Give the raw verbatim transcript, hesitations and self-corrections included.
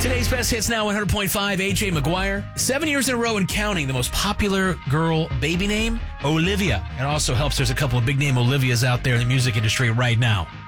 Today's best hits now one hundred point five, A J McGuire. Seven years in a row and counting, the most popular girl baby name, Olivia. It also helps there's a couple of big name Olivias out there in the music industry right now.